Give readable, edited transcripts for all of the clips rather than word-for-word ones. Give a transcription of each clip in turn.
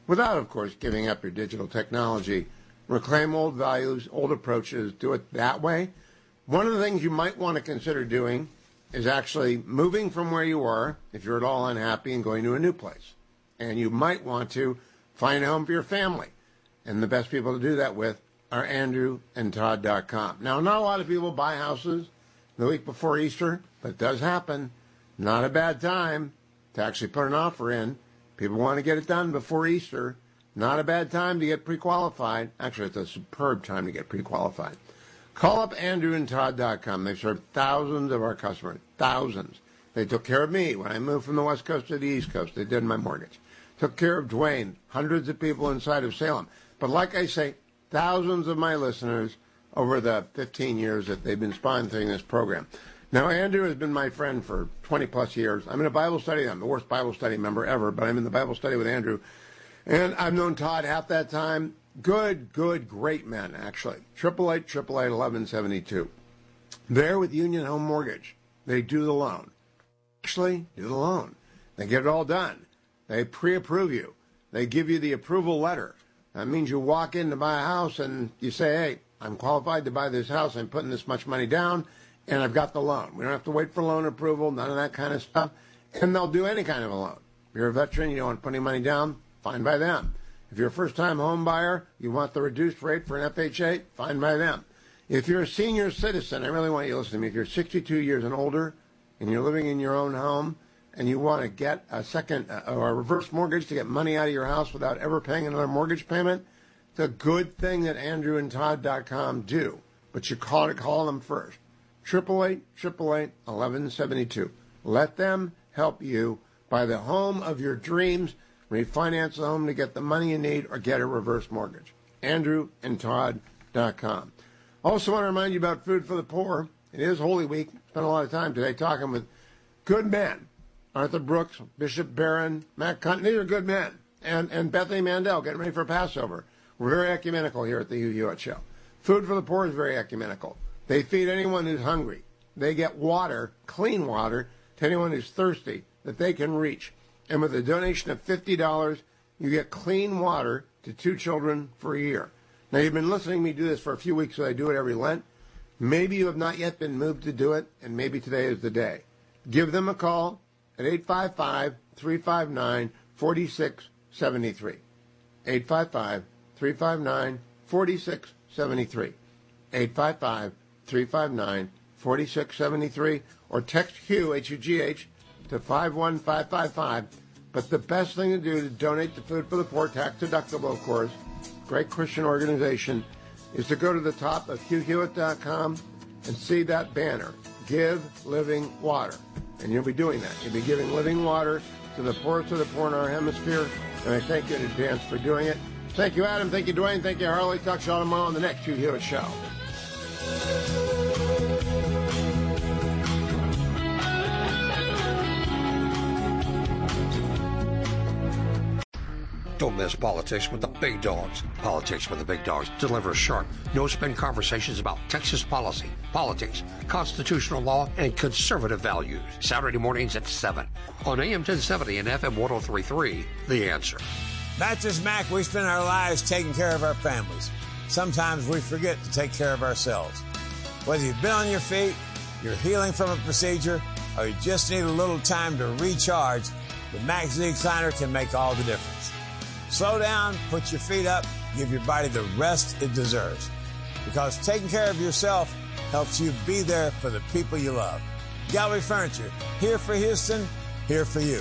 without, of course, giving up your digital technology. Reclaim old values, old approaches, do it that way. One of the things you might want to consider doing is actually moving from where you are, if you're at all unhappy, and going to a new place. And you might want to find a home for your family. And the best people to do that with are AndrewandTodd.com. Now, not a lot of people buy houses the week before Easter, but it does happen. Not a bad time to actually put an offer in. People want to get it done before Easter. Not a bad time to get pre-qualified. Actually, it's a superb time to get pre-qualified. Call up AndrewandTodd.com. They've served thousands of our customers. Thousands. They took care of me when I moved from the West Coast to the East Coast. They did my mortgage. Took care of Dwayne. Hundreds of people inside of Salem. But like I say, thousands of my listeners over the 15 years that they've been sponsoring this program. Now, Andrew has been my friend for 20-plus years. I'm in a Bible study. I'm the worst Bible study member ever, but I'm in the Bible study with Andrew. And I've known Todd half that time. Good, great men, actually. 888-888-1172. They're with Union Home Mortgage. They do the loan. Actually, do the loan. They get it all done. They pre-approve you. They give you the approval letter. That means you walk in to buy a house and you say, hey, I'm qualified to buy this house. I'm putting this much money down, and I've got the loan. We don't have to wait for loan approval, none of that kind of stuff. And they'll do any kind of a loan. If you're a veteran, you don't want to put any money down, fine by them. If you're a first-time home buyer, you want the reduced rate for an FHA, fine by them. If you're a senior citizen, I really want you to listen to me. If you're 62 years and older and you're living in your own home and you want to get a second or a reverse mortgage to get money out of your house without ever paying another mortgage payment, it's a good thing that AndrewandTodd.com do. But you call them first. 888-888-1172. Let them help you buy the home of your dreams, refinance the home to get the money you need, or get a reverse mortgage. AndrewandTodd.com. Also want to remind you about Food for the Poor. It is Holy Week. Spent a lot of time today talking with good men. Arthur Brooks, Bishop Barron, Matt Cunton. These are good men. And Bethany Mandel getting ready for Passover. We're very ecumenical here at the Hugh Hewitt Show. Food for the Poor is very ecumenical. They feed anyone who's hungry. They get water, clean water, to anyone who's thirsty that they can reach. And with a donation of $50, you get clean water to 2 children for a year. Now, you've been listening to me do this for a few weeks, so I do it every Lent. Maybe you have not yet been moved to do it, and maybe today is the day. Give them a call at 855-359-4673. 855-359-4673. 855-359-4673. Or text Hugh, H-U-G-H, to 51555. But the best thing to do to donate to Food for the Poor, tax deductible, of course, great Christian organization, is to go to the top of HughHewitt.com and see that banner, Give Living Water. And you'll be doing that. You'll be giving living water to the poorest of the poor in our hemisphere. And I thank you in advance for doing it. Thank you, Adam. Thank you, Dwayne. Thank you, Harley. Talk to you all tomorrow on the next Hugh Hewitt Show. Don't miss Politics with the Big Dogs. Politics with the Big Dogs delivers sharp, no-spin conversations about Texas policy, politics, constitutional law, and conservative values. Saturday mornings at 7 on AM 1070 and FM 103.3, The Answer. Baptist Mac, we spend our lives taking care of our families. Sometimes we forget to take care of ourselves. Whether you've been on your feet, you're healing from a procedure, or you just need a little time to recharge, the Mac Z-Recliner can make all the difference. Slow down, put your feet up, give your body the rest it deserves. Because taking care of yourself helps you be there for the people you love. Gallery Furniture, here for Houston, here for you.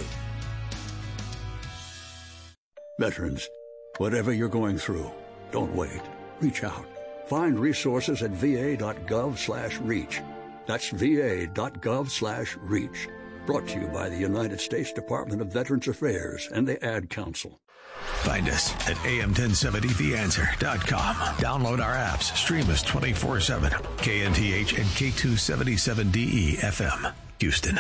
Veterans, whatever you're going through, don't wait. Reach out. Find resources at va.gov/reach. That's va.gov/reach. Brought to you by the United States Department of Veterans Affairs and the Ad Council. Find us at am1070theanswer.com. Download our apps. Stream us 24/7. KNTH and K277DE FM, Houston.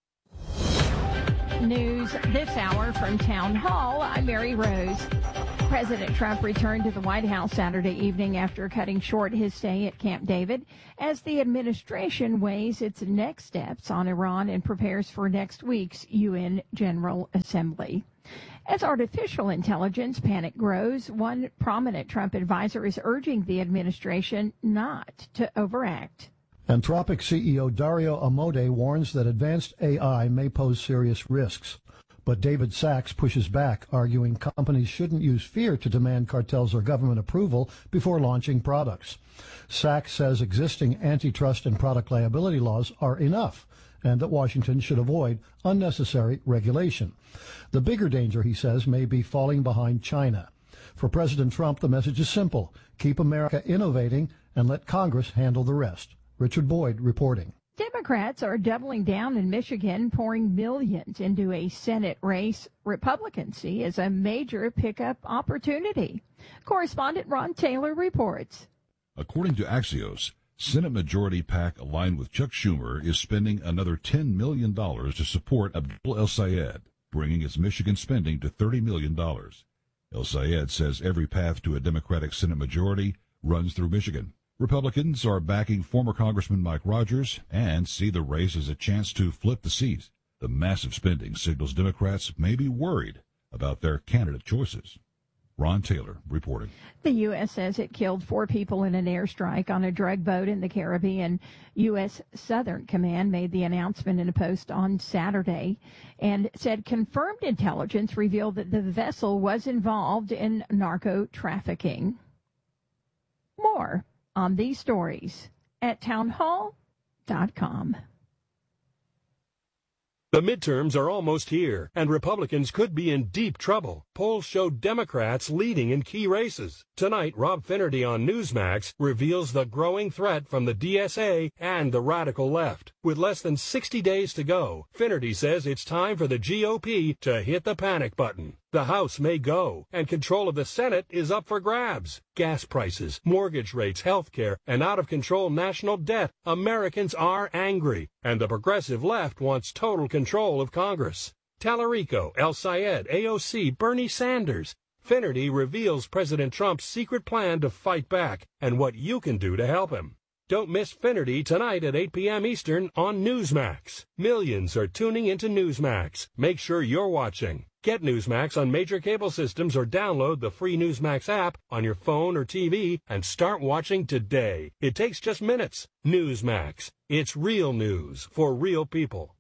News this hour from Town Hall. I'm Mary Rose. President Trump returned to the White House Saturday evening after cutting short his stay at Camp David as the administration weighs its next steps on Iran and prepares for next week's UN General Assembly. As artificial intelligence panic grows, one prominent Trump advisor is urging the administration not to overact. Anthropic CEO Dario Amodei warns that advanced AI may pose serious risks. But David Sachs pushes back, arguing companies shouldn't use fear to demand cartels or government approval before launching products. Sachs says existing antitrust and product liability laws are enough, and that Washington should avoid unnecessary regulation. The bigger danger, he says, may be falling behind China. For President Trump, the message is simple: keep America innovating and let Congress handle the rest. Richard Boyd reporting. Democrats are doubling down in Michigan, pouring millions into a Senate race Republicans see as a major pickup opportunity. Correspondent Ron Taylor reports. According to Axios, Senate Majority PAC aligned with Chuck Schumer is spending another $10 million to support Abdul El-Sayed, bringing its Michigan spending to $30 million. El-Sayed says every path to a Democratic Senate majority runs through Michigan. Republicans are backing former Congressman Mike Rogers and see the race as a chance to flip the seat. The massive spending signals Democrats may be worried about their candidate choices. Ron Taylor reporting. The U.S. says it killed 4 people in an airstrike on a drug boat in the Caribbean. U.S. Southern Command made the announcement in a post on Saturday and said confirmed intelligence revealed that the vessel was involved in narco trafficking. More on these stories at townhall.com. The midterms are almost here, and Republicans could be in deep trouble. Polls show Democrats leading in key races. Tonight, Rob Finnerty on Newsmax reveals the growing threat from the DSA and the radical left. With less than 60 days to go, Finnerty says it's time for the GOP to hit the panic button. The House may go, and control of the Senate is up for grabs. Gas prices, mortgage rates, health care, and out-of-control national debt. Americans are angry, and the progressive left wants total control of Congress. Tallarico, El-Sayed, AOC, Bernie Sanders. Finnerty reveals President Trump's secret plan to fight back and what you can do to help him. Don't miss Finnerty tonight at 8 p.m. Eastern on Newsmax. Millions are tuning into Newsmax. Make sure you're watching. Get Newsmax on major cable systems or download the free Newsmax app on your phone or TV and start watching today. It takes just minutes. Newsmax. It's real news for real people.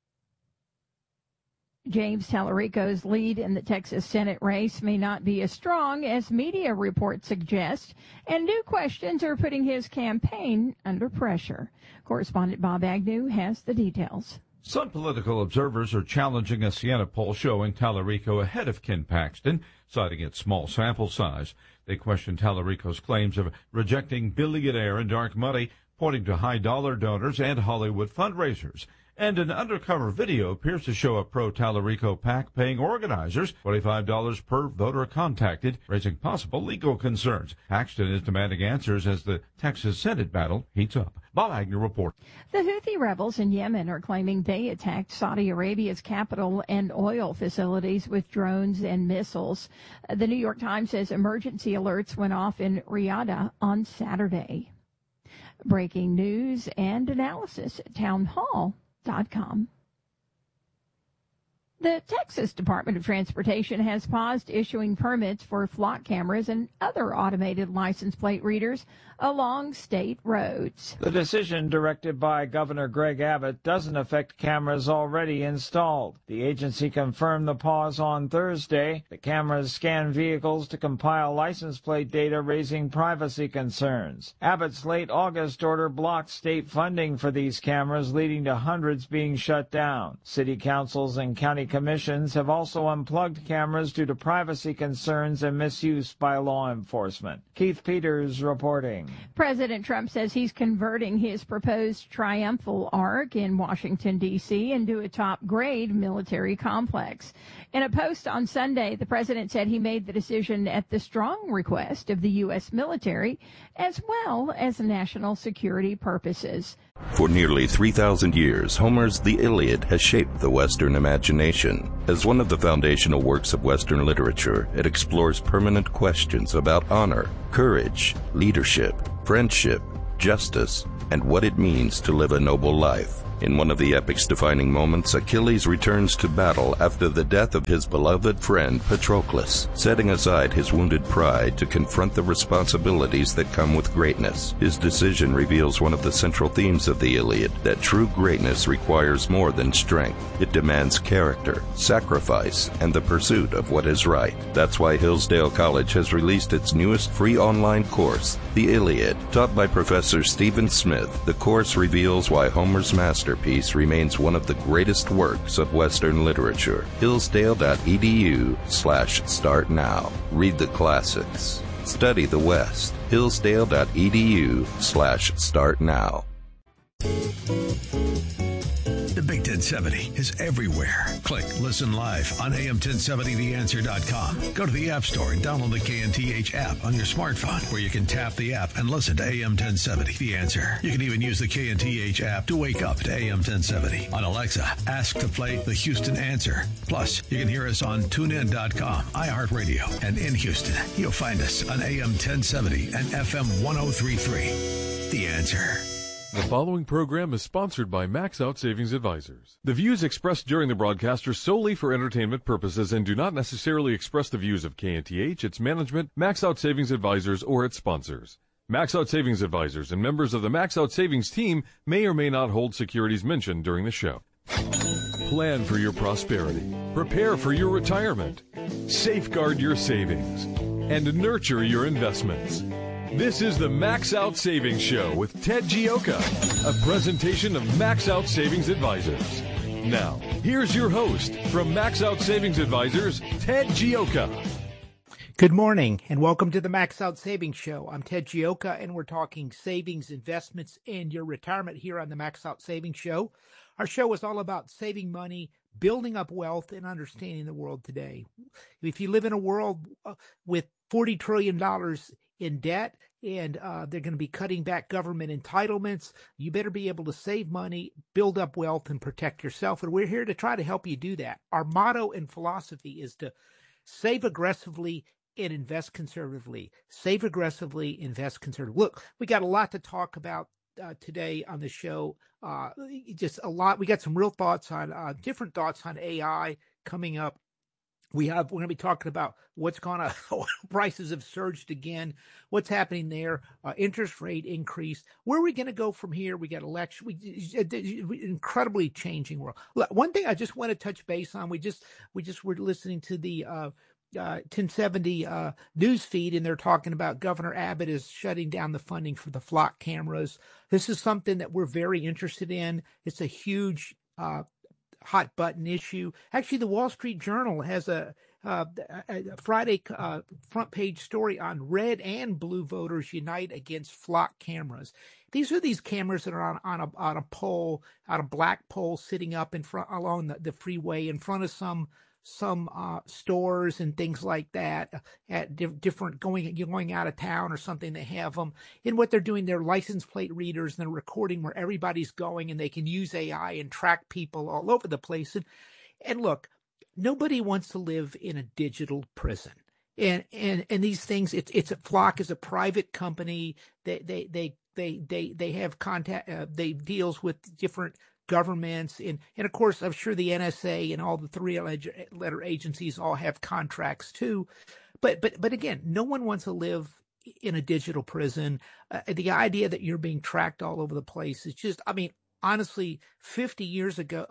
James Tallarico's lead in the Texas Senate race may not be as strong as media reports suggest, and new questions are putting his campaign under pressure. Correspondent Bob Agnew has the details. Some political observers are challenging a Siena poll showing Tallarico ahead of Ken Paxton, citing its small sample size. They question Tallarico's claims of rejecting billionaire and dark money, pointing to high-dollar donors and Hollywood fundraisers. And an undercover video appears to show a pro-Tallarico PAC paying organizers $25 per voter contacted, raising possible legal concerns. Paxton is demanding answers as the Texas Senate battle heats up. Bob Agnew reports. The Houthi rebels in Yemen are claiming they attacked Saudi Arabia's capital and oil facilities with drones and missiles. The New York Times says emergency alerts went off in Riyadh on Saturday. Breaking news and analysis at townhall.com. The Texas Department of Transportation has paused issuing permits for flock cameras and other automated license plate readers along state roads. The decision, directed by Governor Greg Abbott, doesn't affect cameras already installed. The agency confirmed the pause on Thursday. The cameras scan vehicles to compile license plate data, raising privacy concerns. Abbott's late August order blocked state funding for these cameras, leading to hundreds being shut down. City councils and county commissions have also unplugged cameras due to privacy concerns and misuse by law enforcement. Keith Peters reporting. President Trump says he's converting his proposed Triumphal Arch in Washington, D.C. into a top-grade military complex. In a post on Sunday, the president said he made the decision at the strong request of the U.S. military as well as national security purposes. For nearly 3,000 years, Homer's The Iliad has shaped the Western imagination. As one of the foundational works of Western literature, it explores permanent questions about honor, courage, leadership, friendship, justice, and what it means to live a noble life. In one of the epic's defining moments, Achilles returns to battle after the death of his beloved friend Patroclus, setting aside his wounded pride to confront the responsibilities that come with greatness. His decision reveals one of the central themes of the Iliad, that true greatness requires more than strength. It demands character, sacrifice, and the pursuit of what is right. That's why Hillsdale College has released its newest free online course, The Iliad. Taught by Professor Stephen Smith, the course reveals why Homer's masterpiece remains one of the greatest works of Western literature. Hillsdale.edu/start now. Read the classics. Study the West. Hillsdale.edu/start now. The Big 1070 is everywhere. Click Listen Live on AM1070theanswer.com. Go to the App Store and download the KNTH app on your smartphone, where you can tap the app and listen to AM1070 The Answer. You can even use the KNTH app to wake up to AM1070. On Alexa, ask to play the Houston Answer. Plus, you can hear us on TuneIn.com, iHeartRadio, and in Houston, you'll find us on AM1070 and FM 1033. The Answer. The following program is sponsored by Max Out Savings Advisors. The views expressed during the broadcast are solely for entertainment purposes and do not necessarily express the views of KNTH, its management, Max Out Savings Advisors, or its sponsors. Max Out Savings Advisors and members of the Max Out Savings team may or may not hold securities mentioned during the show. Plan for your prosperity. Prepare for your retirement. Safeguard your savings. And nurture your investments. This is the Max Out Savings Show with Ted Gioka, a presentation of Max Out Savings Advisors. Now, here's your host from Max Out Savings Advisors, Ted Gioka. Good morning and welcome to the Max Out Savings Show. I'm Ted Gioka and we're talking savings, investments, and your retirement here on the Max Out Savings Show. Our show is all about saving money, building up wealth, and understanding the world today. If you live in a world with $40 trillion in debt and they're going to be cutting back government entitlements, you better be able to save money, build up wealth, and protect yourself. And we're here to try to help you do that. Our motto and philosophy is to save aggressively and invest conservatively. Save aggressively, invest conservatively. Look, we got a lot to talk about today on the show. Just a lot. We got some real thoughts on different thoughts on AI coming up. We're going to be talking about what's going on. Prices have surged again. What's happening there? Interest rate increase. Where are we going to go from here? We got election. Incredibly changing world. One thing I just want to touch base on. We just were listening to the 1070 news feed, and they're talking about Governor Abbott is shutting down the funding for the flock cameras. This is something that we're very interested in. It's a huge hot button issue. Actually, the Wall Street Journal has a Friday front page story on red and blue voters unite against flock cameras. These are these cameras that are on a pole, on a black pole, sitting up in front along the freeway in front of some stores and things like that at different going out of town or something. They have them, and what they're doing, they're license plate readers, and they're recording where everybody's going, and they can use AI and track people all over the place. And look, nobody wants to live in a digital prison. And these things, it's a Flock is a private company. They have contact. They deals with different governments, and of course, I'm sure the NSA and all the three-letter agencies all have contracts too. But again, no one wants to live in a digital prison. The idea that you're being tracked all over the place is just, I mean, honestly, 20 years ago,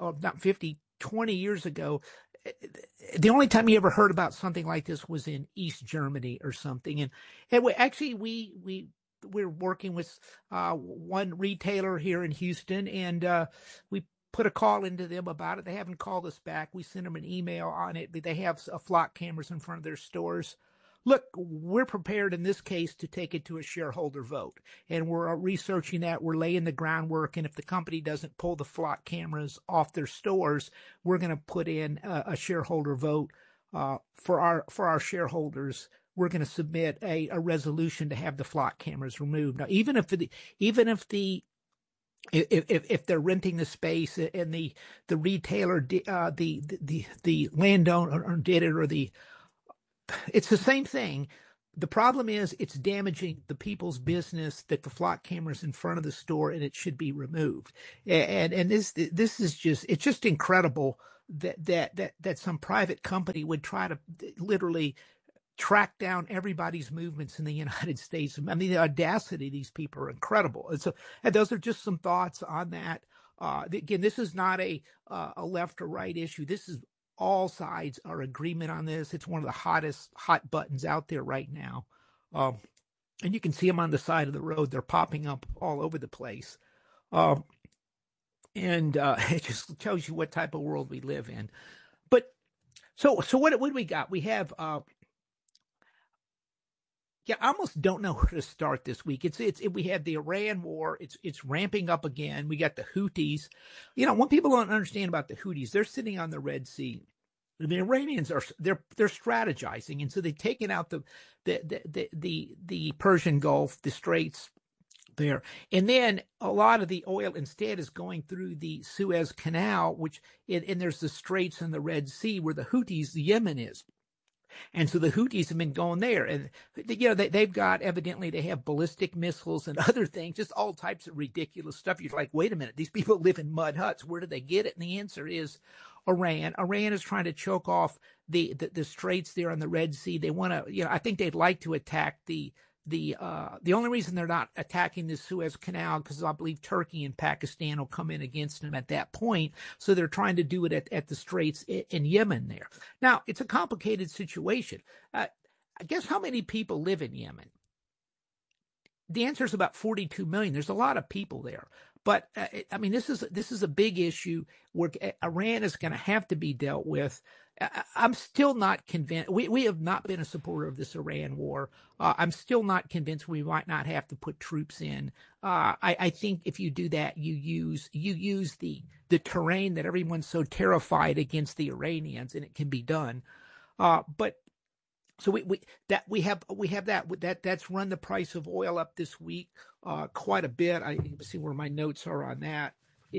the only time you ever heard about something like this was in East Germany or something. And we're working with one retailer here in Houston, and we put a call into them about it. They haven't called us back. We sent them an email on it. They have flock cameras in front of their stores. Look, we're prepared in this case to take it to a shareholder vote, and we're researching that. We're laying the groundwork, and if the company doesn't pull the flock cameras off their stores, we're going to put in a shareholder vote for our shareholders. We're going to submit a resolution to have the flock cameras removed. Now, even if the if they're renting the space and the retailer, the landowner did it, or it's the same thing. The problem is it's damaging the people's business that the flock camera's in front of the store, and it should be removed. And this is just incredible that some private company would try to literally track down everybody's movements in the United States. I mean, the audacity of these people are incredible. And those are just some thoughts on that. Again, this is not a left or right issue. This is all sides are agreement on this. It's one of the hot buttons out there right now. And you can see them on the side of the road. They're popping up all over the place. And it just tells you what type of world we live in. But so what do we got? We have, I almost don't know where to start this week. We have the Iran war. It's ramping up again. We got the Houthis. What people don't understand about the Houthis, they're sitting on the Red Sea. The Iranians they're strategizing, and so they've taken out the Persian Gulf, the Straits there, and then a lot of the oil instead is going through the Suez Canal, and there's the Straits and the Red Sea where the Houthis, the Yemen is. And so the Houthis have been going there, and they've got, evidently they have ballistic missiles and other things, just all types of ridiculous stuff. You're like, wait a minute, these people live in mud huts. Where do they get it? And the answer is Iran. Iran is trying to choke off the straits there on the Red Sea. They want to, I think they'd like to attack the only reason they're not attacking the Suez Canal, because I believe Turkey and Pakistan will come in against them at that point. So they're trying to do it at the Straits in Yemen there. Now, it's a complicated situation. I guess how many people live in Yemen? The answer is about 42 million. There's a lot of people there. But, I mean, this is a big issue where Iran is going to have to be dealt with. I'm still not convinced. We have not been a supporter of this Iran war. I'm still not convinced we might not have to put troops in. I think if you do that, you use the terrain that everyone's so terrified against the Iranians, and it can be done. But so we have that. That's run the price of oil up this week quite a bit. I see where my notes are on that.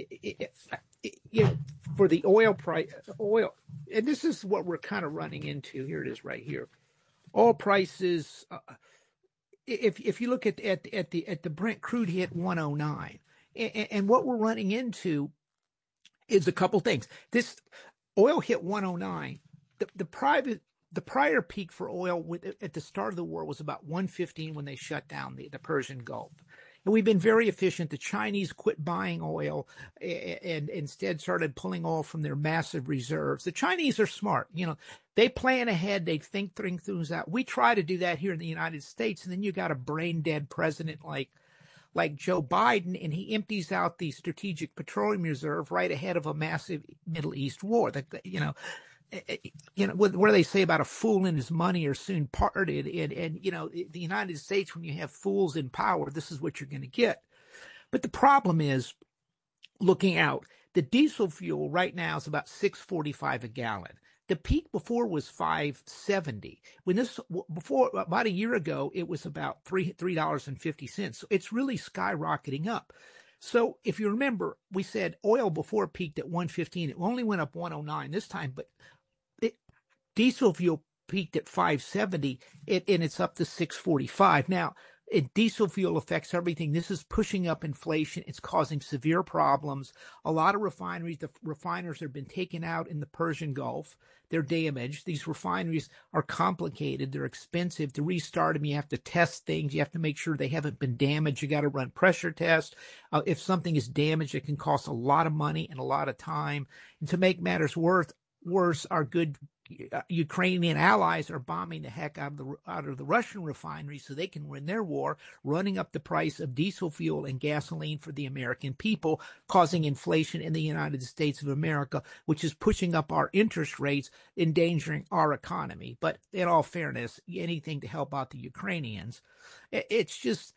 For the oil price, and this is what we're kind of running into. Here it is, right here. Oil prices. If you look at the Brent crude hit 109, and what we're running into is a couple things. This oil hit 109. The prior peak for oil at the start of the war was about 115 when they shut down the Persian Gulf. And we've been very efficient. The Chinese quit buying oil and instead started pulling oil from their massive reserves. The Chinese are smart. They plan ahead. They think things out. We try to do that here in the United States. And then you got a brain dead president like Joe Biden, and he empties out the Strategic Petroleum Reserve right ahead of a massive Middle East war. What do they say about a fool and his money are soon parted? And the United States, when you have fools in power, this is what you're going to get. But the problem is, looking out, the diesel fuel right now is about $6.45 a gallon. The peak before was $5.70. Before about a year ago, it was about $3.50. So it's really skyrocketing up. So if you remember, we said oil before peaked at 115. It only went up 109 this time, but diesel fuel peaked at 570, and it's up to 645. Now, diesel fuel affects everything. This is pushing up inflation. It's causing severe problems. A lot of refineries, the refiners have been taken out in the Persian Gulf. They're damaged. These refineries are complicated. They're expensive to restart them. You have to test things. You have to make sure they haven't been damaged. You got to run pressure tests. If something is damaged, it can cost a lot of money and a lot of time. And to make matters worse, our good Ukrainian allies are bombing the heck out of the Russian refineries so they can win their war, running up the price of diesel fuel and gasoline for the American people, causing inflation in the United States of America, which is pushing up our interest rates, endangering our economy. But in all fairness, anything to help out the Ukrainians. It's just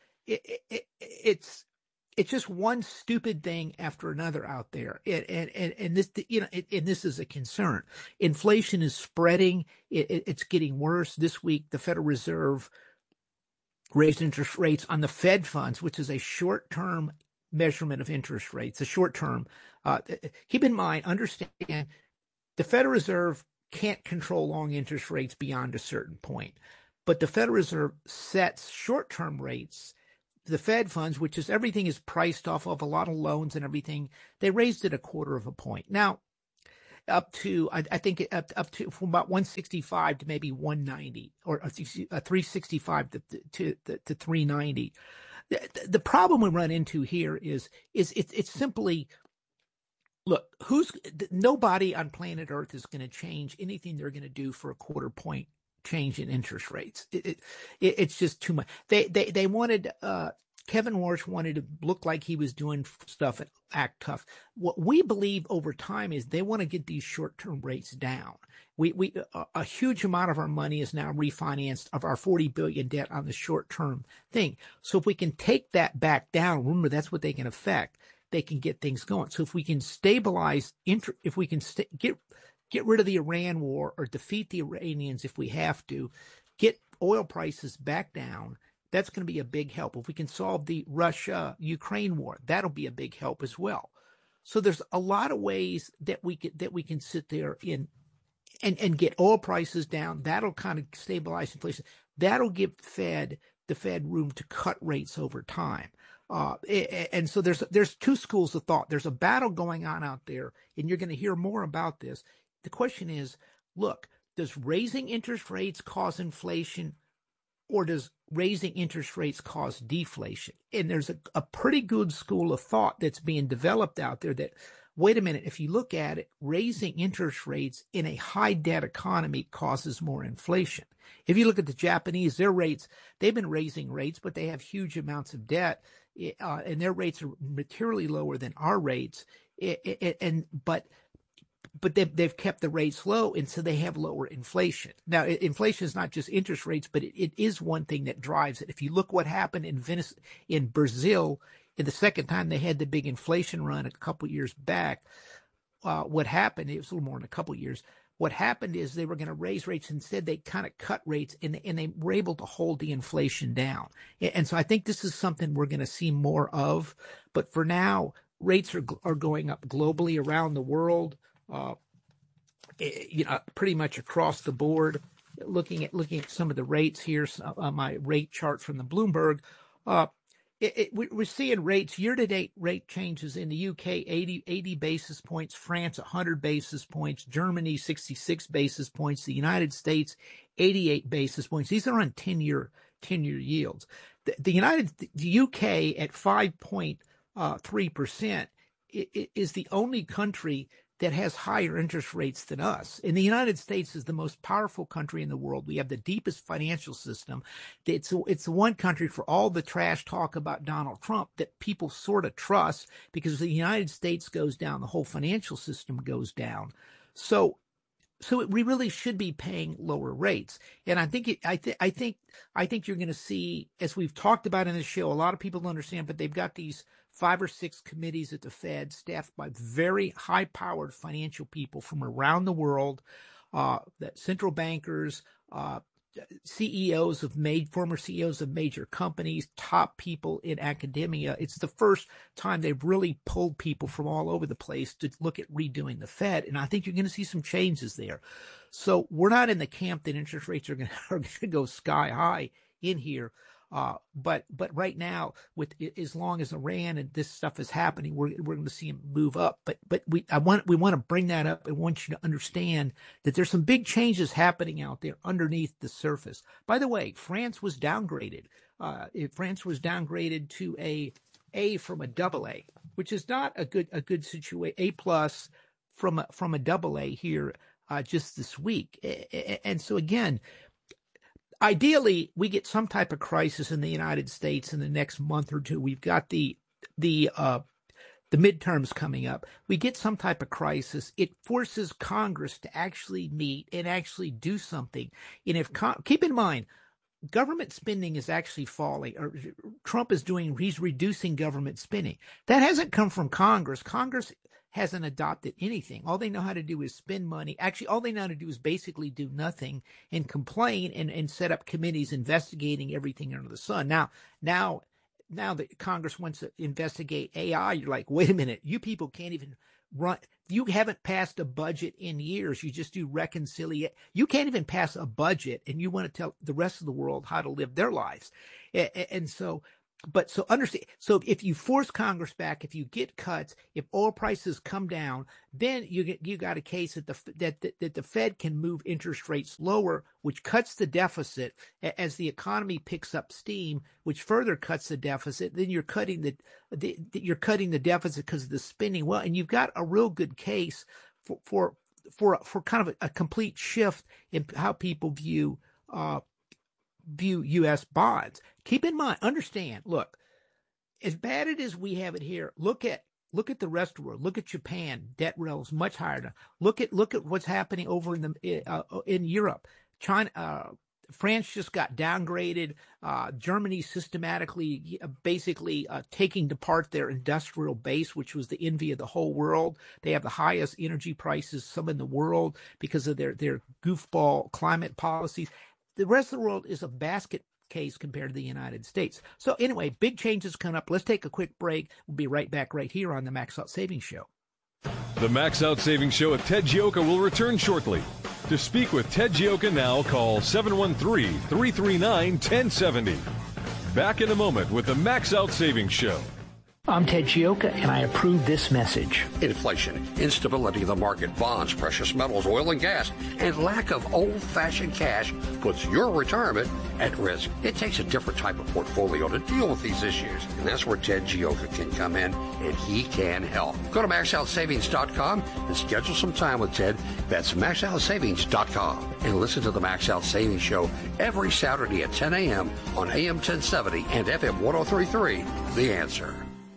one stupid thing after another out there, and this is a concern. Inflation is spreading; it's getting worse. This week, the Federal Reserve raised interest rates on the Fed funds, which is a short-term measurement of interest rates, the short term. Keep in mind, understand, the Federal Reserve can't control long interest rates beyond a certain point. But the Federal Reserve sets short-term rates. The Fed funds, which is everything is priced off of a lot of loans and everything, they raised it 1/4 point. Now, up to, I think, up to from about 165 to maybe 190, or 365 to 390. The problem we run into here is it's simply, look, nobody on planet Earth is going to change anything they're going to do for 1/4 point change in interest rates. It's just too much. They wanted, Kevin Warsh wanted to look like he was doing stuff and act tough. What we believe over time is they want to get these short-term rates down. A huge amount of our money is now refinanced of our $40 billion debt on the short-term thing. So if we can take that back down, remember that's what they can affect. They can get things going. So if we can stabilize, if we can get rid of the Iran war or defeat the Iranians if we have to, get oil prices back down, that's going to be a big help. If we can solve the Russia-Ukraine war, that'll be a big help as well. So there's a lot of ways that we can sit there and get oil prices down. That'll kind of stabilize inflation. That'll give the Fed room to cut rates over time. And so there's two schools of thought. There's a battle going on out there, and you're going to hear more about this. The question is, look, does raising interest rates cause inflation, or does raising interest rates cause deflation? And there's a pretty good school of thought that's being developed out there that, wait a minute, if you look at it, raising interest rates in a high debt economy causes more inflation. If you look at the Japanese, their rates, they've been raising rates, but they have huge amounts of debt, and their rates are materially lower than our rates. But they've kept the rates low, and so they have lower inflation. Now, inflation is not just interest rates, but it is one thing that drives it. If you look what happened in Brazil, in the second time they had the big inflation run a couple of years back, what happened, it was a little more than a couple of years, what happened is they were going to raise rates. Instead, they kind of cut rates, and they were able to hold the inflation down. And so I think this is something we're going to see more of. But for now, rates are going up globally around the world. Pretty much across the board. Looking at some of the rates here, my rate chart from the Bloomberg, we're seeing rates, year-to-date rate changes in the UK, 80 basis points, France, 100 basis points, Germany, 66 basis points, the United States, 88 basis points. These are on 10-year yields. The UK at 5.3% is the only country that has higher interest rates than us. And the United States is the most powerful country in the world. We have the deepest financial system. It's the one country, for all the trash talk about Donald Trump, that people sort of trust, because if the United States goes down, the whole financial system goes down. So we really should be paying lower rates. And I think you're going to see, as we've talked about in the show, a lot of people don't understand, but they've got these 5 or 6 committees at the Fed staffed by very high-powered financial people from around the world, that central bankers, former CEOs of major companies, top people in academia. It's the first time they've really pulled people from all over the place to look at redoing the Fed, and I think you're going to see some changes there. So we're not in the camp that interest rates are going to go sky high in here. But right now, with as long as Iran and this stuff is happening, we're going to see them move up. But we want to bring that up. I want you to understand that there's some big changes happening out there underneath the surface. By the way, France was downgraded. France was downgraded to A from a AA, which is not a good situation. A+ from a AA here just this week. And so again, ideally, we get some type of crisis in the United States in the next month or two. We've got the midterms coming up. We get some type of crisis. It forces Congress to actually meet and actually do something. And keep in mind, government spending is actually falling. Or Trump he's reducing government spending. That hasn't come from Congress. Congress hasn't adopted anything. All they know how to do is spend money. Actually, all they know how to do is basically do nothing and complain and set up committees investigating everything under the sun. Now now that Congress wants to investigate AI, you're like, wait a minute, you people can't even run. You haven't passed a budget in years. You just do reconciliation. You can't even pass a budget, and you want to tell the rest of the world how to live their lives. And so, but so understand. So if you force Congress back, if you get cuts, if oil prices come down, then you got a case that the Fed can move interest rates lower, which cuts the deficit as the economy picks up steam, which further cuts the deficit. Then you're cutting the deficit because of the spending. Well, and you've got a real good case for kind of a complete shift in how people view U.S. bonds. Keep in mind, understand, look, as bad it is we have it here, look at the rest of the world. Look at Japan. Debt levels much higher now. Look at what's happening over in Europe. China, France just got downgraded. Germany systematically, basically taking apart their industrial base, which was the envy of the whole world. They have the highest energy prices, some in the world, because of their goofball climate policies. The rest of the world is a basket case compared to the United States. So anyway, big changes coming up. Let's take a quick break. We'll be right back right here on the Max Out Savings Show. The Max Out Savings Show with Ted Gioka will return shortly. To speak with Ted Gioka now, call 713-339-1070. Back in a moment with the Max Out Savings Show. I'm Ted Gioka, and I approve this message. Inflation, instability of the market, bonds, precious metals, oil and gas, and lack of old-fashioned cash puts your retirement at risk. It takes a different type of portfolio to deal with these issues, and that's where Ted Gioka can come in, and he can help. Go to MaxOutSavings.com and schedule some time with Ted. That's MaxOutSavings.com. And listen to the Max Out Savings Show every Saturday at 10 a.m. on AM 1070 and FM 103.3, The Answer.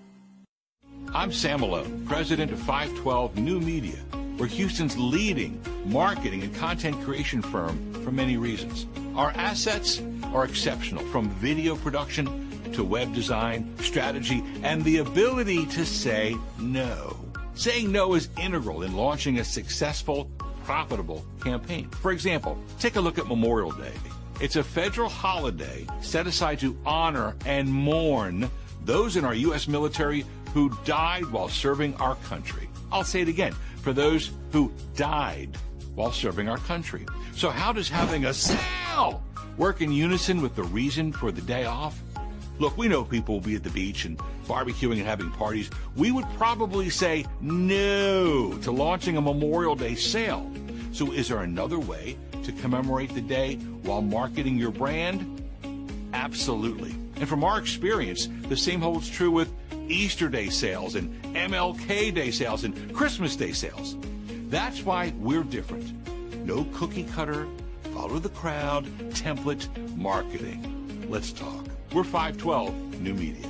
I'm Sam Malone, president of 512 New Media. We're Houston's leading marketing and content creation firm for many reasons. Our assets are exceptional, from video production to web design, strategy, and the ability to say no. Saying no is integral in launching a successful, profitable campaign. For example, take a look at Memorial Day. It's a federal holiday set aside to honor and mourn those in our U.S. military who died while serving our country. I'll say it again, for those who died while serving our country. So how does having a sale work in unison with the reason for the day off? Look, we know people will be at the beach and barbecuing and having parties. We would probably say no to launching a Memorial Day sale. So is there another way to commemorate the day while marketing your brand? Absolutely. And from our experience, the same holds true with Easter Day sales and MLK Day sales and Christmas Day sales. That's why we're different. No cookie cutter, follow the crowd, template marketing. Let's talk. We're 512 New Media.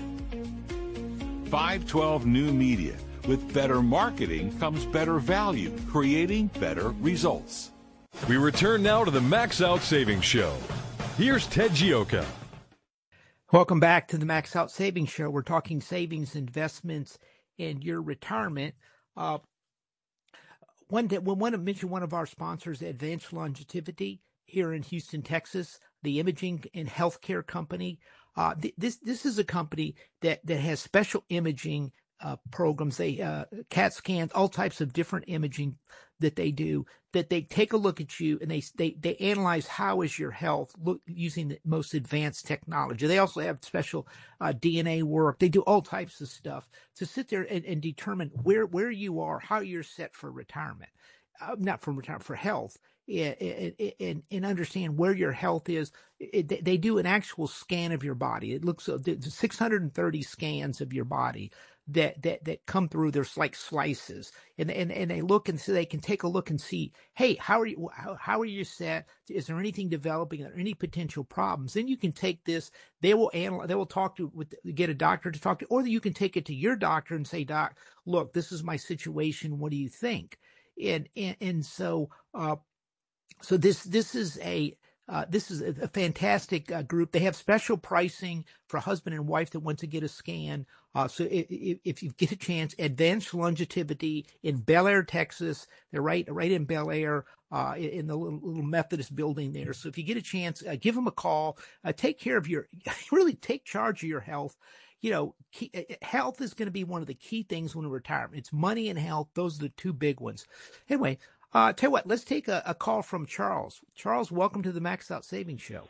512 New Media. With better marketing comes better value, creating better results. We return now to the Max Out Savings Show. Here's Ted Gioka. Welcome back to the Max Out Savings Show. We're talking savings, investments, and your retirement. We want to mention one of our sponsors, Advanced Longevity, here in Houston, Texas, the imaging and healthcare company. This is a company that has special imaging programs. They CAT scans, all types of different imaging that they do, that they take a look at you and they analyze how is your health using the most advanced technology. They also have special DNA work. They do all types of stuff to sit there and determine where you are, how you're set for retirement, not for retirement, for health, and understand where your health is. They do an actual scan of your body. It looks 630 scans of your body that come through. There's like slices, and they look and so they can take a look and see, hey, how are you set? Is there anything developing? Are there any potential problems? Then you can take this. They will analyze. They will talk to get a doctor to talk to, or you can take it to your doctor and say, Doc, look, this is my situation. What do you think? And so this is a fantastic group. They have special pricing for husband and wife that want to get a scan. So if you get a chance, Advanced Longevity in Bel Air, Texas. They're right in Bel Air, in the little Methodist building there. So if you get a chance, give them a call. Take care of really take charge of your health. health is going to be one of the key things when we retire. It's money and health. Those are the two big ones. Anyway, tell you what, let's take a call from Charles. Charles, welcome to the Max Out Savings Show.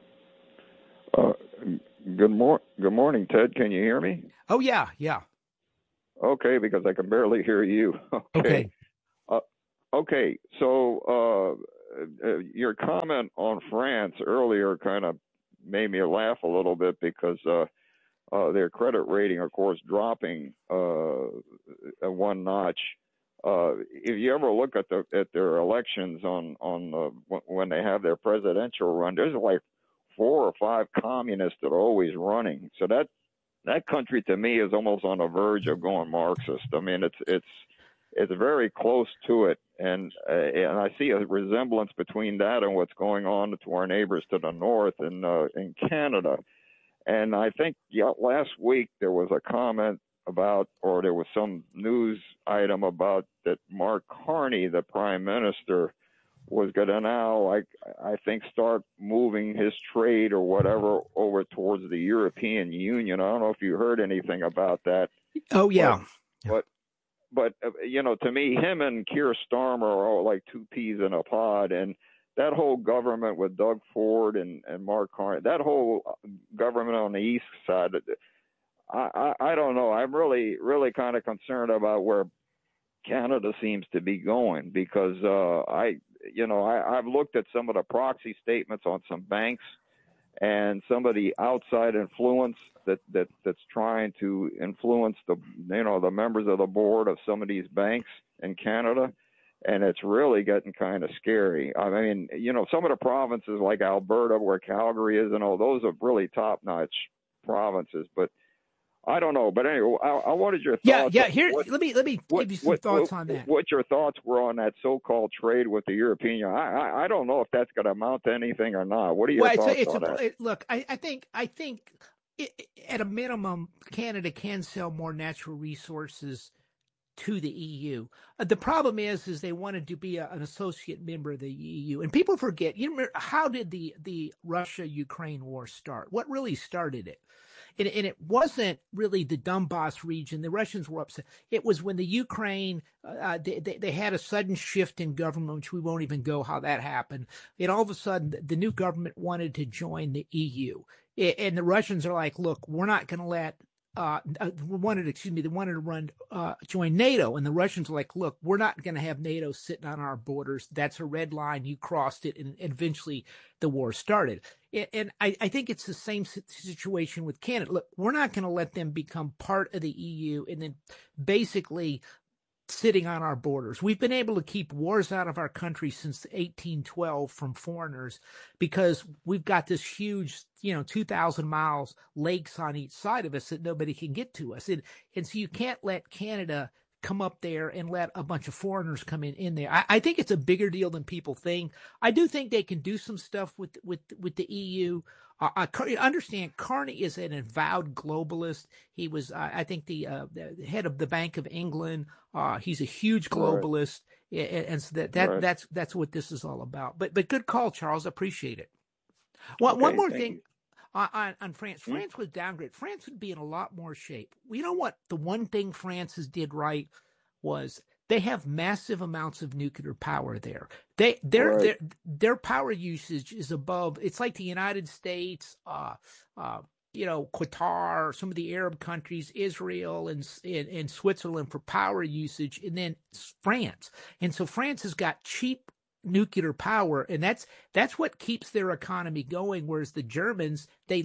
Good morning, Ted. Can you hear me? Oh, yeah. Okay, because I can barely hear you. Okay. Okay, so your comment on France earlier kind of made me laugh a little bit because their credit rating, of course, dropping one notch. If you ever look at their elections when they have their presidential run, there's like 4 or 5 communists that are always running. So that country to me is almost on the verge of going Marxist. I mean, it's very close to it, and I see a resemblance between that and what's going on to our neighbors to the north in Canada. And I think last week there was a comment about, or there was some news item about that Mark Carney, the prime minister, was going to now, I think, start moving his trade or whatever over towards the European Union. I don't know if you heard anything about that. Oh, yeah. But to me, him and Keir Starmer are all like two peas in a pod. And that whole government with Doug Ford and Mark Carney, that whole government on the east side, I don't know. I'm really, really kind of concerned about where Canada seems to be going because I've looked at some of the proxy statements on some banks and some of the outside influence that's trying to influence the members of the board of some of these banks in Canada, and it's really getting kind of scary. I mean, some of the provinces like Alberta, where Calgary is, and all those are really top-notch provinces, but I don't know. But anyway, I wanted your thoughts. Yeah. Here, let me give you some thoughts on that. What your thoughts were on that so-called trade with the European Union? I don't know if that's going to amount to anything or not. What are your thoughts on that? Look, I think at a minimum, Canada can sell more natural resources to the EU. The problem is they wanted to be an associate member of the EU, and people forget. You remember, how did the Russia-Ukraine war start? What really started it? And it wasn't really the Donbass region. The Russians were upset. It was when the Ukraine, they had a sudden shift in government, which we won't even go how that happened. And all of a sudden, the new government wanted to join the EU. And the Russians are like, look, we're not going to let they wanted to join NATO. And the Russians are like, look, we're not going to have NATO sitting on our borders. That's a red line. You crossed it. And eventually the war started. And I think it's the same situation with Canada. Look, we're not going to let them become part of the EU and then basically sitting on our borders. We've been able to keep wars out of our country since 1812 from foreigners because we've got this huge, 2,000 miles lakes on each side of us that nobody can get to us. And so you can't let Canada come up there and let a bunch of foreigners come in there. I think it's a bigger deal than people think. I do think they can do some stuff with the EU. Understand, Carney is an avowed globalist. He was, I think, the head of the Bank of England. He's a huge globalist, and so that's what this is all about. But good call, Charles. Appreciate it. Well, one more thing on France. France was downgraded. France would be in a lot more shape. You know what? The one thing France did right was they have massive amounts of nuclear power there. Their power usage is above. It's like the United States, Qatar, some of the Arab countries, Israel, and Switzerland for power usage, and then France. And so France has got cheap nuclear power, and that's what keeps their economy going. Whereas the Germans, they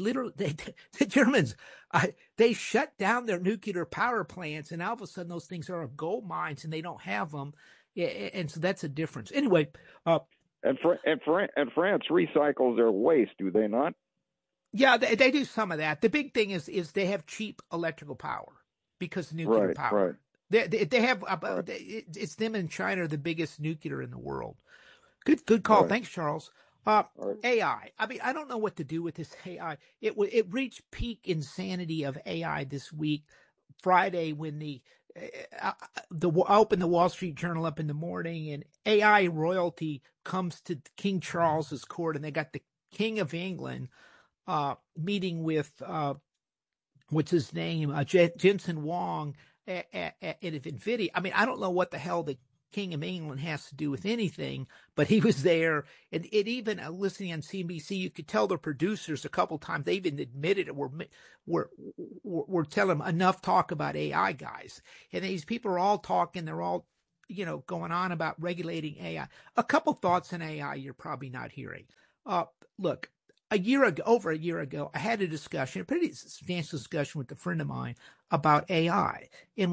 shut down their nuclear power plants, and all of a sudden those things are gold mines, and they don't have them, and so that's a difference. Anyway, and France recycles their waste, do they not? Yeah, they do some of that. The big thing is they have cheap electrical power because of nuclear power. Right. They have it's them and China are the biggest nuclear in the world. Good call. Right. Thanks, Charles. AI. I mean, I don't know what to do with this AI. It reached peak insanity of AI this week, Friday, when I opened the Wall Street Journal up in the morning, and AI royalty comes to King Charles's court, and they got the King of England meeting with what's his name, Jensen Huang at NVIDIA. I mean, I don't know what the hell the King of England has to do with anything, but he was there. And it even listening on CNBC, you could tell the producers a couple times, they even admitted it, we're telling them enough talk about AI, guys. And these people are all talking, they're all, going on about regulating AI. A couple thoughts on AI you're probably not hearing. Look, over a year ago, I had a discussion, a pretty substantial discussion with a friend of mine about AI. And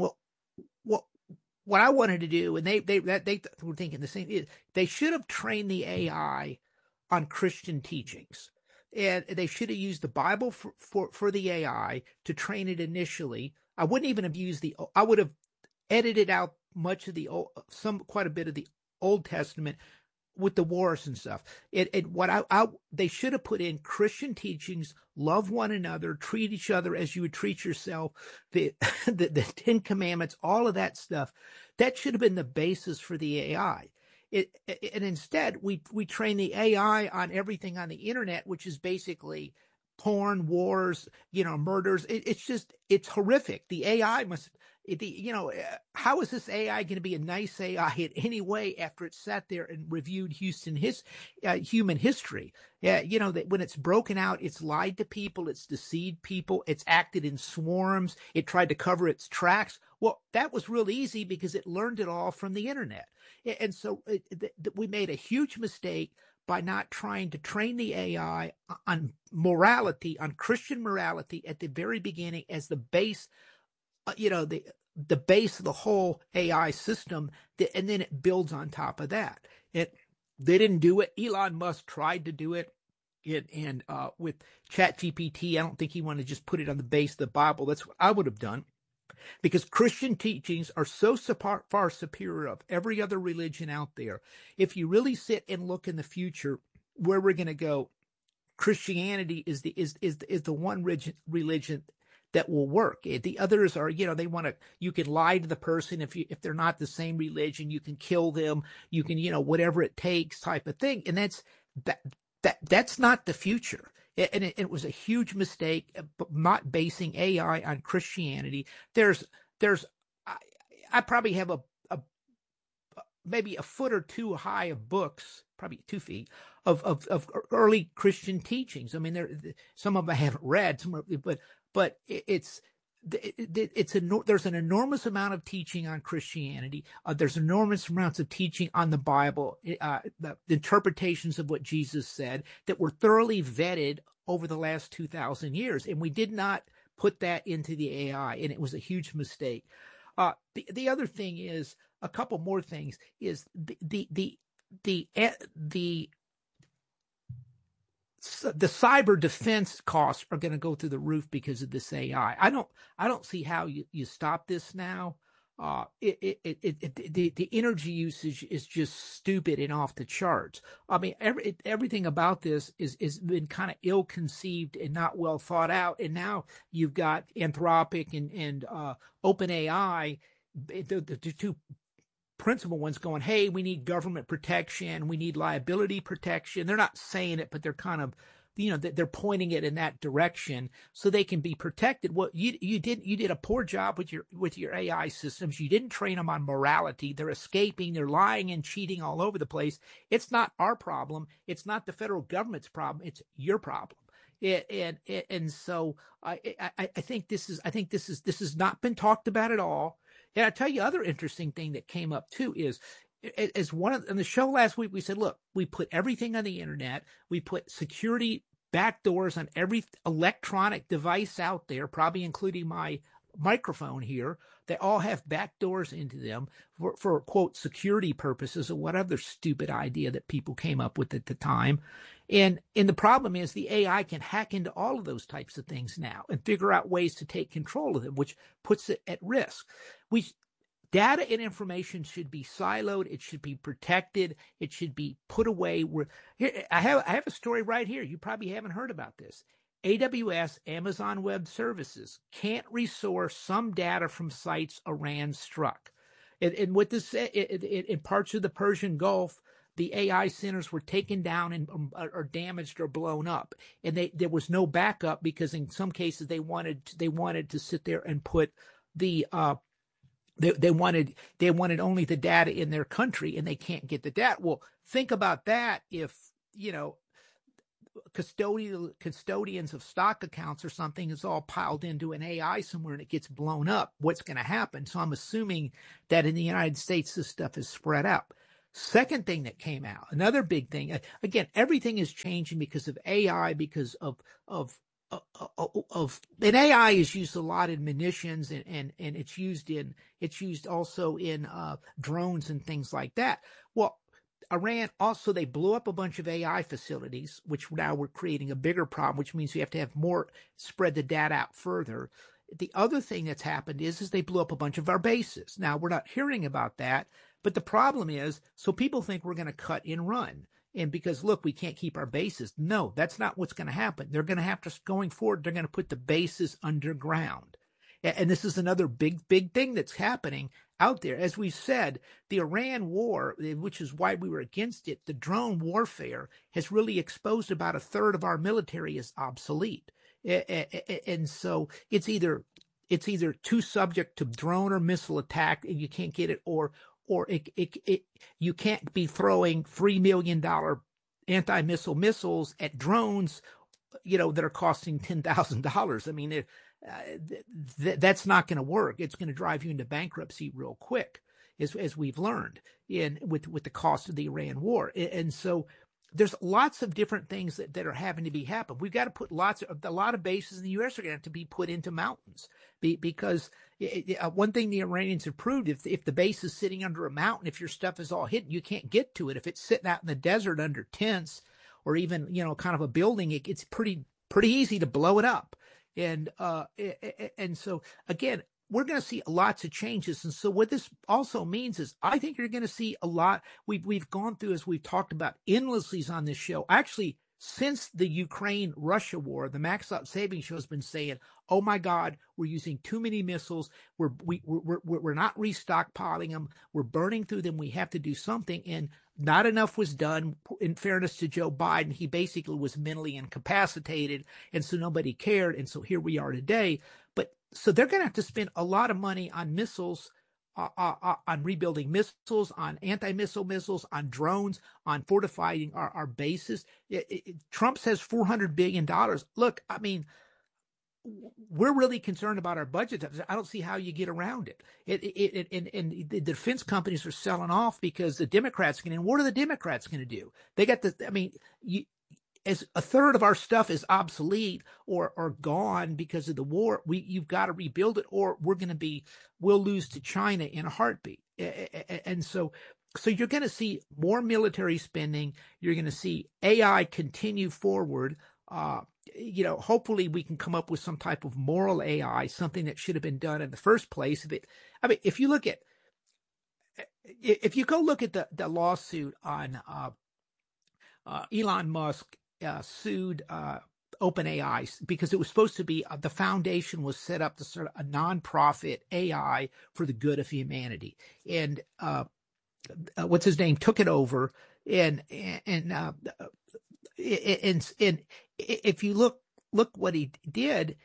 what I wanted to do, and they were thinking the same, is they should have trained the AI on Christian teachings. And they should have used the Bible for the AI to train it initially. I wouldn't even have used I would have edited out much of quite a bit of the Old Testament with the wars and stuff. They should have put in Christian teachings, love one another, treat each other as you would treat yourself, the 10 Commandments, all of that stuff. That should have been the basis for the AI. And instead, we train the AI on everything on the internet, which is basically porn, wars, murders. It's horrific. The AI how is this AI going to be a nice AI in any way after it sat there and reviewed human history? That when it's broken out, it's lied to people, it's deceived people, it's acted in swarms, it tried to cover its tracks. Well, that was real easy because it learned it all from the internet. And so we made a huge mistake by not trying to train the AI on morality, on Christian morality at the very beginning as the base, the base of the whole AI system, and then it builds on top of that. They didn't do it. Elon Musk tried to do it. And with ChatGPT, I don't think he wanted to just put it on the base of the Bible. That's what I would have done. Because Christian teachings are so far superior of every other religion out there. If you really sit and look in the future, where we're going to go, Christianity is the one religion that will work. The others are, you can lie to the person if they're not the same religion, you can kill them, you can, whatever it takes type of thing. And that's not the future. And it was a huge mistake, not basing AI on Christianity. I probably have maybe a foot or two high of books, probably 2 feet of early Christian teachings. I mean, some of them I haven't read, but there's an enormous amount of teaching on Christianity. There's enormous amounts of teaching on the Bible, the interpretations of what Jesus said that were thoroughly vetted over the last 2,000 years. And we did not put that into the AI, and it was a huge mistake. The other thing is, a couple more things, is the cyber defense costs are going to go through the roof because of this AI. I don't see how you stop this now. The energy usage is just stupid and off the charts. I mean, everything about this is been kind of ill-conceived and not well thought out. And now you've got Anthropic and OpenAI, the two principal ones, going, hey, we need government protection, we need liability protection. They're not saying it, but they're kind of, they're pointing it in that direction so they can be protected. Well, you did a poor job with your AI systems. You didn't train them on morality. They're escaping, they're lying and cheating all over the place. It's not our problem. It's not the federal government's problem. It's your problem. And so I think this has not been talked about at all. And I tell you, other interesting thing that came up too is, as on the show last week, we said, look, we put everything on the internet. We put security backdoors on every electronic device out there, probably including my microphone here. They all have backdoors into them for quote security purposes, or what other stupid idea that people came up with at the time. And the problem is the AI can hack into all of those types of things now and figure out ways to take control of them, which puts it at risk. Data and information should be siloed. It should be protected. It should be put away. I have a story right here. You probably haven't heard about this. AWS, Amazon Web Services, can't resource some data from sites Iran struck. And what this in parts of the Persian Gulf, the AI centers were taken down and or damaged or blown up, and there was no backup because in some cases they wanted to sit there and put the they wanted only the data in their country, and they can't get the data. Well, think about that if custodians of stock accounts or something is all piled into an AI somewhere and it gets blown up, what's going to happen? So I'm assuming that in the United States, this stuff is spread out. Second thing that came out, another big thing, again, everything is changing because of AI, because of and AI is used a lot in munitions and it's used also in drones and things like that. Well, Iran also, they blew up a bunch of AI facilities, which now we're creating a bigger problem, which means we have to have more, spread the data out further. The other thing that's happened is they blew up a bunch of our bases. Now, we're not hearing about that, but the problem is, so people think we're going to cut and run. And because, look, we can't keep our bases. No, that's not what's going to happen. They're going to have to, going forward, they're going to put the bases underground. And this is another big thing that's happening out there. As we said, the Iran war, which is why we were against it, the drone warfare has really exposed about a third of our military as obsolete. And so it's either too subject to drone or missile attack and you can't get it, or you can't be throwing $3 million anti-missile missiles at drones, that are costing $10,000. I mean, that's not going to work. It's going to drive you into bankruptcy real quick, as we've learned with the cost of the Iran war. And so there's lots of different things that are having to happen. We've got to put a lot of bases in the U.S. are going to have to be put into mountains because one thing the Iranians have proved, if the base is sitting under a mountain, if your stuff is all hidden, you can't get to it. If it's sitting out in the desert under tents or even, kind of a building, it's pretty easy to blow it up. And so again, we're going to see lots of changes. And so what this also means is I think you're going to see a lot. We've gone through, as we've talked about endlessly on this show, actually since the Ukraine-Russia war, the Max Out Savings Show has been saying, oh my God, we're using too many missiles. We're not restockpiling them. We're burning through them. We have to do something. And not enough was done. In fairness to Joe Biden, he basically was mentally incapacitated. And so nobody cared. And so here we are today. So they're going to have to spend a lot of money on missiles, on rebuilding missiles, on anti-missile missiles, on drones, on fortifying our bases. Trump says $400 billion. Look, I mean, we're really concerned about our budget. I don't see how you get around it. And the defense companies are selling off because the Democrats can. And what are the Democrats going to do? They got as a third of our stuff is obsolete or gone because of the war, you've got to rebuild it, or we'll lose to China in a heartbeat. And so you're going to see more military spending. You're going to see AI continue forward. Hopefully we can come up with some type of moral AI, something that should have been done in the first place. If you go look at the lawsuit on Elon Musk sued OpenAI because it was supposed to be the foundation was set up to sort of a nonprofit AI for the good of humanity, and what's his name took it over, and if you look what he did,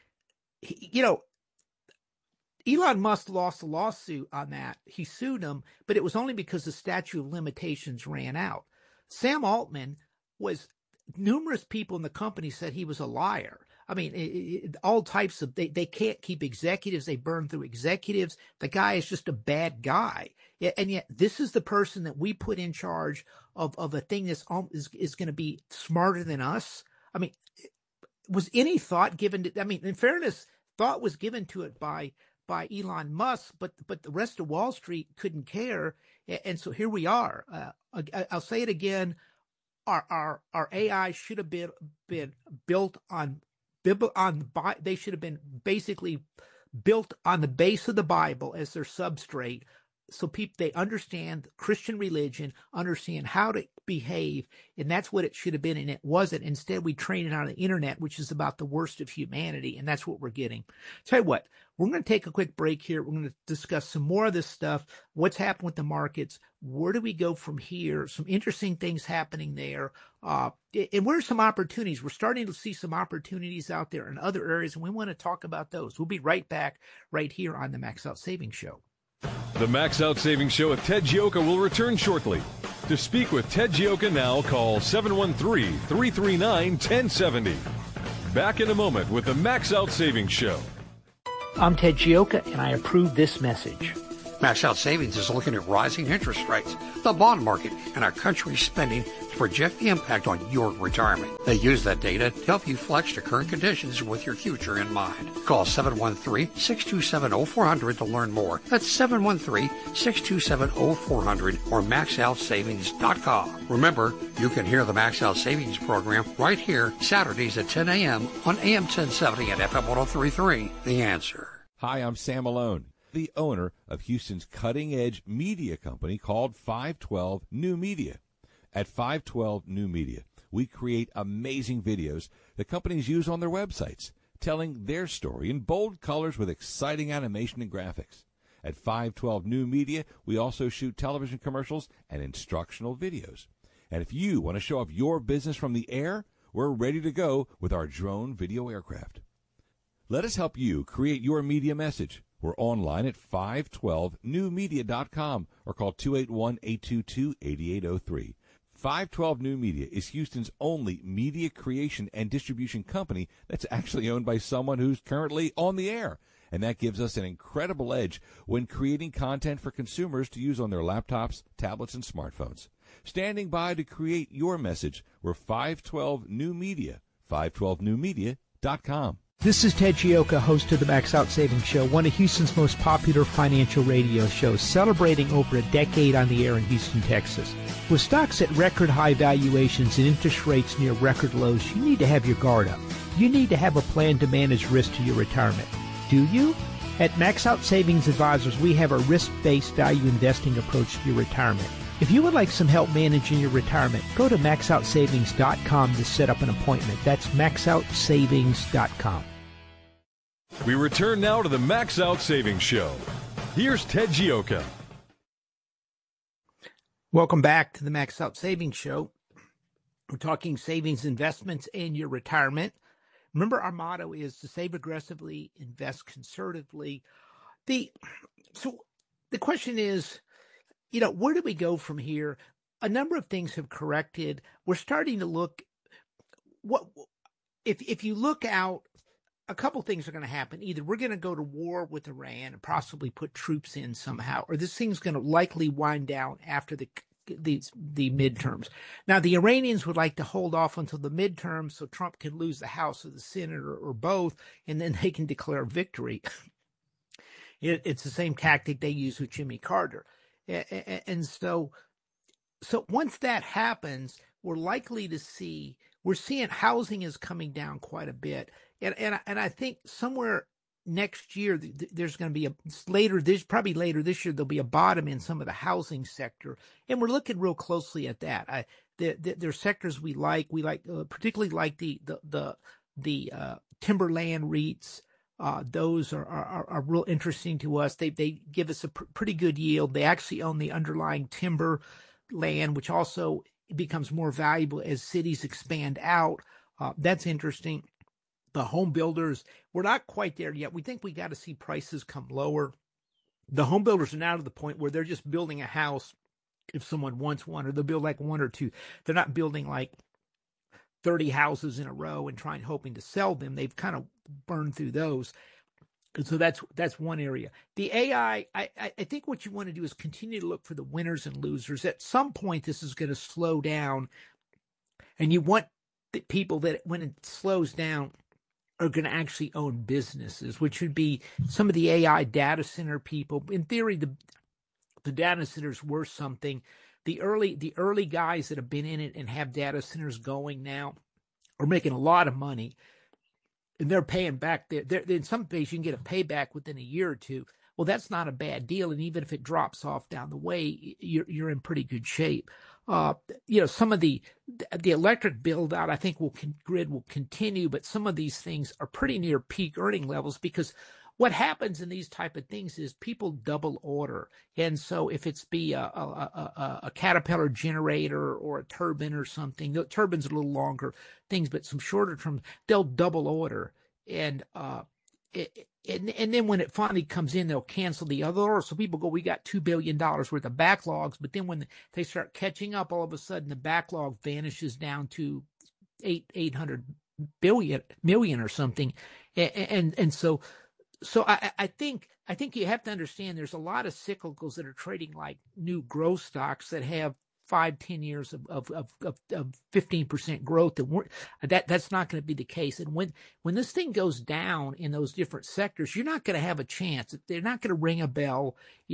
Elon Musk lost a lawsuit on that. He sued him, but it was only because the statute of limitations ran out. Sam Altman numerous people in the company said he was a liar. I mean, all types of, they can't keep executives. They burn through executives. The guy is just a bad guy. And yet this is the person that we put in charge of a thing that is going to be smarter than us. I mean, was any thought given to, in fairness, thought was given to it by Elon Musk, but the rest of Wall Street couldn't care. And so here we are. I'll say it again. Our AI should have been built on they should have been basically built on the base of the Bible as their substrate, so people, they understand Christian religion, understand how to behave, and that's what it should have been, and it wasn't. Instead, we train it on the internet, which is about the worst of humanity, and that's what we're getting. Tell you what, we're going to take a quick break here. We're going to discuss some more of this stuff, what's happened with the markets, where do we go from here, some interesting things happening there, and where are some opportunities? We're starting to see some opportunities out there in other areas, and we want to talk about those. We'll be right back right here on the Max Out Savings Show. The Max Out Savings Show with Ted Gioka will return shortly. To speak with Ted Gioka now, call 713-339-1070. Back in a moment with the Max Out Savings Show. I'm Ted Gioka, and I approve this message. Max Out Savings is looking at rising interest rates, the bond market, and our country's spending to project the impact on your retirement. They use that data to help you flex to current conditions with your future in mind. Call 713-627-0400 to learn more. That's 713-627-0400 or maxoutsavings.com. Remember, you can hear the Max Out Savings program right here Saturdays at 10 a.m. on AM 1070 and FM 103.3. The Answer. Hi, I'm Sam Malone, the owner of Houston's cutting-edge media company called 512 New Media. At 512 New Media, we create amazing videos that companies use on their websites, telling their story in bold colors with exciting animation and graphics. At 512 New Media, we also shoot television commercials and instructional videos. And if you want to show off your business from the air, we're ready to go with our drone video aircraft. Let us help you create your media message. We're online at 512newmedia.com or call 281-822-8803. 512 New Media is Houston's only media creation and distribution company that's actually owned by someone who's currently on the air. And that gives us an incredible edge when creating content for consumers to use on their laptops, tablets, and smartphones. Standing by to create your message, we're 512 New Media, 512newmedia.com. This is Ted Gioka, host of the Max Out Savings Show, one of Houston's most popular financial radio shows, celebrating over a decade on the air in Houston, Texas. With stocks at record high valuations and interest rates near record lows, you need to have your guard up. You need to have a plan to manage risk to your retirement. Do you? At Max Out Savings Advisors, we have a risk-based value investing approach to your retirement. If you would like some help managing your retirement, go to maxoutsavings.com to set up an appointment. That's maxoutsavings.com. We return now to the Max Out Savings Show. Here's Ted Gioka. Welcome back to the Max Out Savings Show. We're talking savings, investments, and your retirement. Remember, our motto is to save aggressively, invest conservatively. So the question is, where do we go from here? A number of things have corrected. We're starting to look if you look out, a couple things are going to happen. Either we're going to go to war with Iran and possibly put troops in somehow, or this thing's going to likely wind down after the midterms. Now, the Iranians would like to hold off until the midterms so Trump can lose the House or the Senate or both, and then they can declare victory. It's the same tactic they use with Jimmy Carter. And so once that happens, we're seeing housing is coming down quite a bit. And I think somewhere next year there's going to be probably later this year, there'll be a bottom in some of the housing sector. And we're looking real closely at that. There are sectors we particularly like the timberland REITs. Those are real interesting to us. They give us a pretty good yield. They actually own the underlying timber land, which also becomes more valuable as cities expand out. That's interesting. The home builders, we're not quite there yet. We think we got to see prices come lower. The home builders are now to the point where they're just building a house if someone wants one, or they'll build like one or two. They're not building like 30 houses in a row and hoping to sell them. They've kind of burned through those. And so that's one area. The AI, I think what you want to do is continue to look for the winners and losers. At some point, this is going to slow down, and you want the people that when it slows down are going to actually own businesses, which would be some of the AI data center people. In theory, the data centers were something. The early guys that have been in it and have data centers going now are making a lot of money, and they're paying back. In some ways, you can get a payback within a year or two. well, that's not a bad deal. And even if it drops off down the way, you're in pretty good shape. Some of the electric build out, I think grid will continue, but some of these things are pretty near peak earning levels, because what happens in these type of things is people double order. And so if it's a Caterpillar generator or a turbine or something, the turbine's a little longer things, but some shorter term, they'll double order. And then when it finally comes in, they'll cancel the other order. So people go, we got $2 billion worth of backlogs. But then when they start catching up, all of a sudden the backlog vanishes down to 800 million or something. And so I think you have to understand there's a lot of cyclicals that are trading like new growth stocks that have 5-10 years of 15% growth. That's not going to be the case. And when this thing goes down in those different sectors, you're not going to have a chance. They're not going to ring a bell.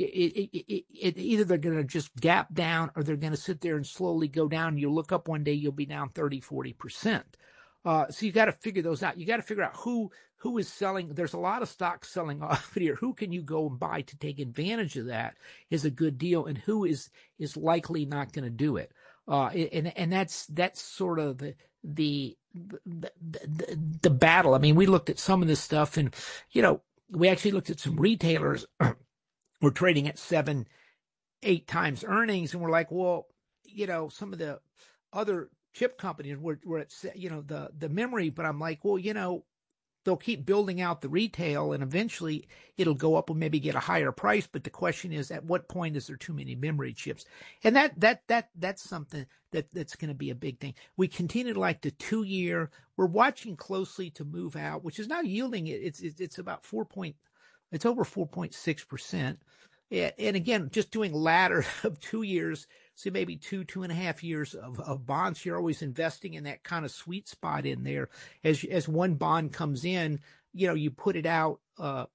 Either they're going to just gap down, or they're going to sit there and slowly go down. You'll look up one day, you'll be down 30-40%. So you got to figure those out. You got to figure out who is selling. There's a lot of stocks selling off here. Who can you go and buy to take advantage of that is a good deal, and who is likely not going to do it. And that's sort of the battle. I mean, we looked at some of this stuff, and we actually looked at some retailers were trading at 7-8 times earnings, and we're like, well, some of the other chip companies were at the memory, but I'm like, well, they'll keep building out the retail, and eventually it'll go up and maybe get a higher price. But the question is, at what point is there too many memory chips? And that's something that's going to be a big thing. We continue to like the 2-year. We're watching closely to move out, which is now yielding. It's about it's over 4.6%. And again, just doing ladder of 2 years, so maybe 2.5 years of bonds. You're always investing in that kind of sweet spot in there. As one bond comes in, you put it out. So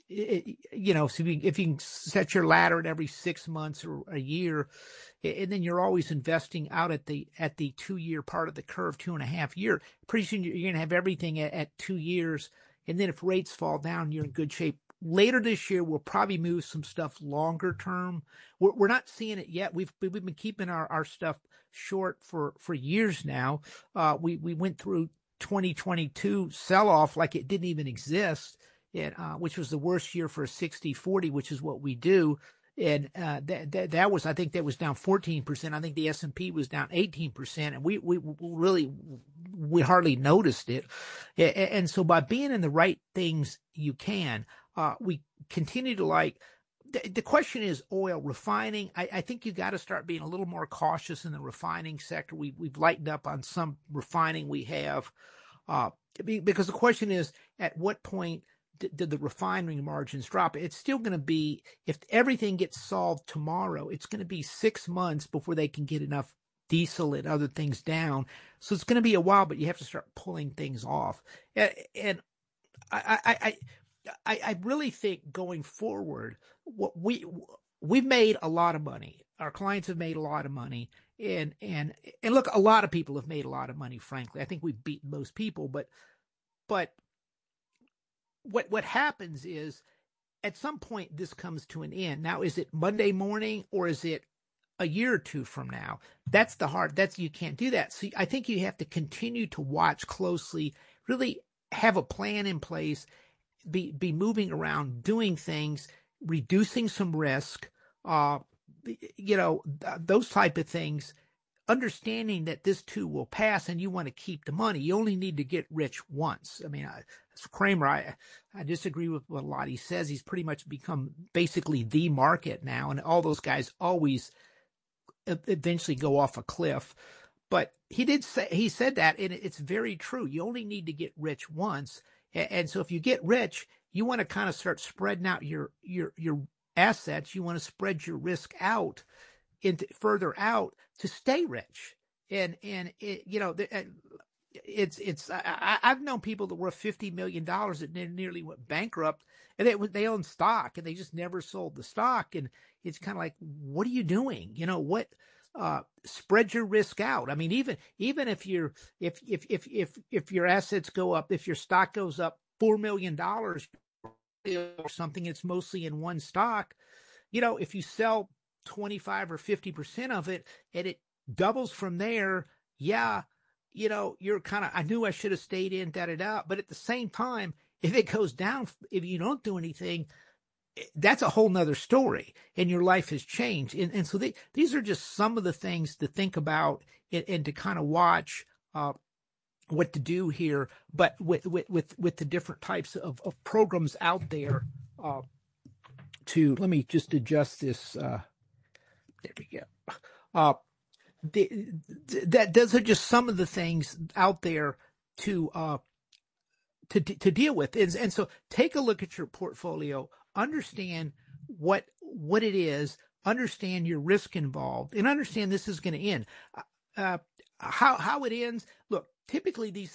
if you can set your ladder at every 6 months or a year, and then you're always investing out at the 2-year part of the curve, 2.5 year. Pretty soon you're going to have everything at 2 years, and then if rates fall down, you're in good shape. Later this year, we'll probably move some stuff longer term. We're not seeing it yet. We've been keeping our stuff short for years now. We went through 2022 sell-off like it didn't even exist, which was the worst year for a 60-40, which is what we do. And that was, I think that was down 14%. I think the S&P was down 18%, and we hardly noticed it. And so by being in the right things, you can. We continue to like. The question is oil refining. I think you got to start being a little more cautious in the refining sector. We've lightened up on some refining we have, because the question is, at what point did the refining margins drop? It's still going to be, if everything gets solved tomorrow, it's going to be 6 months before they can get enough diesel and other things down. So it's going to be a while, but you have to start pulling things off. And I really think going forward, we've made a lot of money. Our clients have made a lot of money, and look, a lot of people have made a lot of money. Frankly, I think we've beaten most people. But what happens is, at some point this comes to an end. Now, is it Monday morning, or is it a year or two from now? You can't do that. So I think you have to continue to watch closely, really have a plan in place. Be moving around, doing things, reducing some risk, those type of things, understanding that this too will pass, and you want to keep the money. You only need to get rich once. I mean, Cramer, I disagree with what a lot he says. He's pretty much become basically the market now, and all those guys always eventually go off a cliff. But he said that, and it's very true. You only need to get rich once. And so if you get rich, you want to kind of start spreading out your assets. You want to spread your risk out further out to stay rich. And I've known people that were $50 million that nearly went bankrupt, and they own stock, and they just never sold the stock. And it's kind of like, what are you doing? Spread your risk out. I mean, even if your assets go up, if your stock goes up $4 million, or something, it's mostly in one stock, you know, if you sell 25 or 50% of it and it doubles from there, yeah, you know, you're kind of, I knew I should have stayed in, but at the same time, if it goes down, if you don't do anything, that's a whole nother story, and your life has changed. And so these are just some of the things to think about and to kind of watch what to do here, but with the different types of programs out there. Let me just adjust this. There we go. Those are just some of the things out there to deal with. And so take a look at your portfolio, understand what it is, understand your risk involved, and understand this is going to end. How it ends, look, typically these